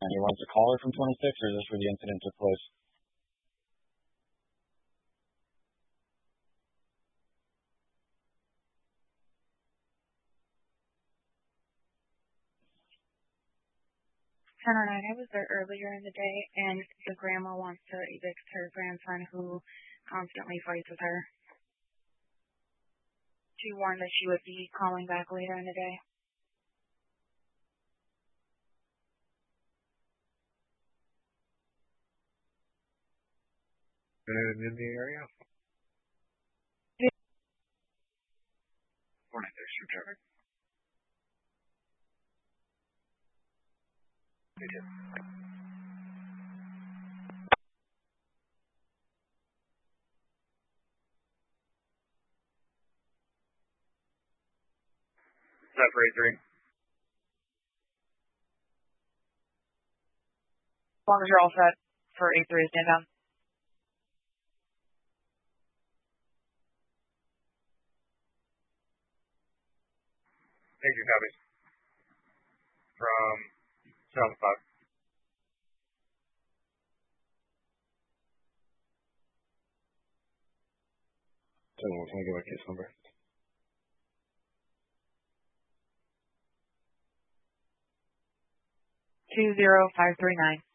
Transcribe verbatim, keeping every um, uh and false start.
And he wants a caller from twenty-six, or is this where the incident took place? ten oh nine, I was there earlier in the day, and the grandma wants to evict her grandson who constantly fights with her. She warned that she would be calling back later in the day. And in the area? Morning, thanks for driving. They did. Is that for A three? As long as you're all set for A three, stand down. Thank you, copies. From South Park. Can I give a case number? two zero five three nine.